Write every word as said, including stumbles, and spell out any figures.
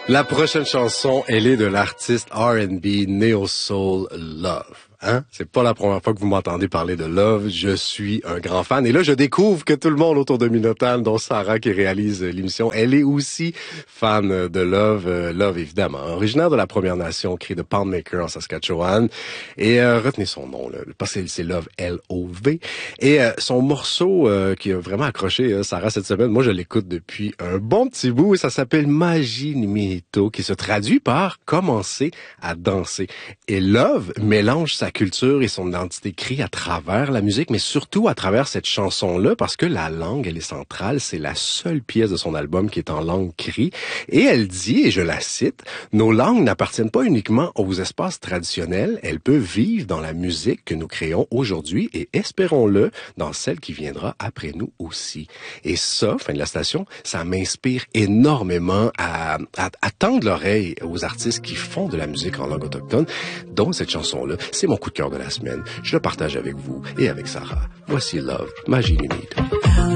La prochaine chanson, elle est de l'artiste R and B Neo Soul Love. Hein? C'est pas la première fois que vous m'entendez parler de Love. Je suis un grand fan. Et là, je découvre que tout le monde autour de Minotan, dont Sarah qui réalise l'émission, elle est aussi fan de Love. Euh, Love, évidemment. Originaire de la Première Nation, créée de Poundmaker en Saskatchewan. Et euh, retenez son nom, là, parce que c'est Love, L O V. Et euh, son morceau euh, qui a vraiment accroché euh, Sarah cette semaine, moi je l'écoute depuis un bon petit bout. Et ça s'appelle Magie Nimito, qui se traduit par commencer à danser. Et Love mélange sa culture et son identité crie à travers la musique, mais surtout à travers cette chanson-là, parce que la langue, elle est centrale. C'est la seule pièce de son album qui est en langue cri. Et elle dit, et je la cite, « Nos langues n'appartiennent pas uniquement aux espaces traditionnels, elles peuvent vivre dans la musique que nous créons aujourd'hui et espérons-le, dans celle qui viendra après nous aussi. » Et ça, fin de la station, ça m'inspire énormément à, à, à tendre l'oreille aux artistes qui font de la musique en langue autochtone, dont cette chanson-là. C'est mon coup de cœur de la semaine. Je le partage avec vous et avec Sarah. Voici Love, Magie Nimito.